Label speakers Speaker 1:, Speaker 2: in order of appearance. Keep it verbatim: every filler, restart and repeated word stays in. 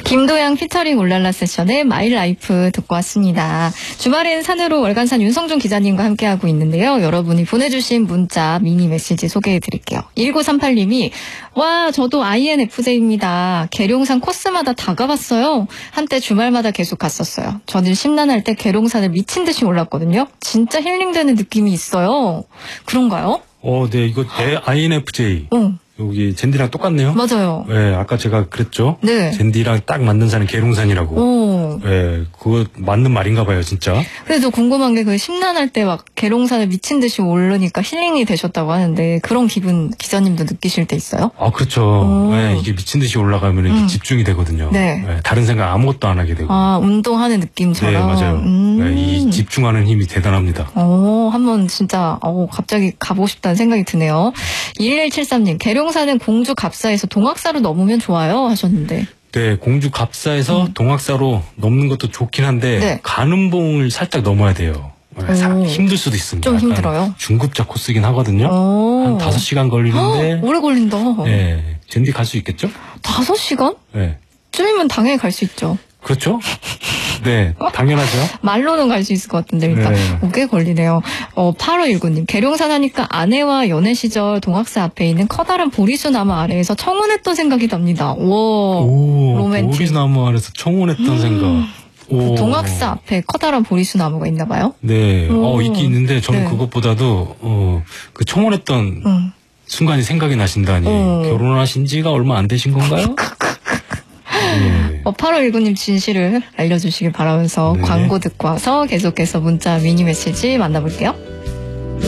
Speaker 1: 김도영 피처링 울랄라 세션의 마이 라이프 듣고 왔습니다. 주말엔 산으로 월간산 윤성준 기자님과 함께하고 있는데요. 여러분이 보내주신 문자 미니 메시지 소개해드릴게요. 일구삼팔 님이 와 저도 아이엔에프제이입니다. 계룡산 코스마다 다 가봤어요. 한때 주말마다 계속 갔었어요. 저는 심란할 때 계룡산을 미친 듯이 올랐거든요. 진짜 힐링되는 느낌이 있어요. 그런가요?
Speaker 2: 어, 네, 이거 아이엔에프제이.
Speaker 1: 응.
Speaker 2: 여기 젠디랑 똑같네요.
Speaker 1: 맞아요.
Speaker 2: 네, 아까 제가 그랬죠.
Speaker 1: 네.
Speaker 2: 젠디랑 딱 맞는 산이 계룡산이라고.
Speaker 1: 오.
Speaker 2: 네, 그거 맞는 말인가 봐요, 진짜.
Speaker 1: 그래서 궁금한 게 그 심란할 때 막 계룡산을 미친 듯이 오르니까 힐링이 되셨다고 하는데 그런 기분 기자님도 느끼실 때 있어요?
Speaker 2: 아, 그렇죠. 네, 이게 미친 듯이 올라가면 이게
Speaker 1: 음.
Speaker 2: 집중이 되거든요.
Speaker 1: 네.
Speaker 2: 네, 다른 생각 아무것도 안 하게 되고.
Speaker 1: 아, 운동하는 느낌처럼.
Speaker 2: 네, 맞아요.
Speaker 1: 음.
Speaker 2: 네, 이 집중하는 힘이 대단합니다.
Speaker 1: 어, 한번 진짜 어, 갑자기 가보고 싶다는 생각이 드네요. 일일칠삼 님, 계룡산은 공주 갑사에서 동학사로 넘으면 좋아요 하셨는데.
Speaker 2: 네, 공주 갑사에서
Speaker 1: 음.
Speaker 2: 동학사로 넘는 것도 좋긴 한데
Speaker 1: 네.
Speaker 2: 가는봉을 살짝 넘어야 돼요. 네, 사, 힘들 수도 있습니다.
Speaker 1: 좀 힘들어요?
Speaker 2: 중급자 코스긴 하거든요.
Speaker 1: 오.
Speaker 2: 한 다섯 시간 걸리는데.
Speaker 1: 헉, 오래 걸린다.
Speaker 2: 네, 젠디 갈 수 있겠죠?
Speaker 1: 다섯 시간?
Speaker 2: 네.
Speaker 1: 쯤이면 당연히 갈 수 있죠.
Speaker 2: 그렇죠? 네, 당연하죠.
Speaker 1: 말로는 갈 수 있을 것 같은데 일단
Speaker 2: 네.
Speaker 1: 꽤 걸리네요. 어, 팔오일구 님, 계룡산 하니까 아내와 연애 시절 동학사 앞에 있는 커다란 보리수 나무 아래에서 청혼했던 생각이 납니다. 오,
Speaker 2: 오,
Speaker 1: 로맨틱.
Speaker 2: 보리나무 아래서 청혼했던
Speaker 1: 음.
Speaker 2: 생각. 오.
Speaker 1: 동학사 앞에 커다란 보리수 나무가 있나 봐요.
Speaker 2: 네,
Speaker 1: 오.
Speaker 2: 어, 있긴 있는데 저는
Speaker 1: 네.
Speaker 2: 그것보다도 어, 그 청혼했던
Speaker 1: 음.
Speaker 2: 순간이 생각이 나신다니.
Speaker 1: 오.
Speaker 2: 결혼하신 지가 얼마 안 되신 건가요? 네.
Speaker 1: 어, 팔오일구 님 진실을 알려주시길 바라면서
Speaker 2: 네.
Speaker 1: 광고 듣고 와서 계속해서 문자 미니 메시지 만나볼게요.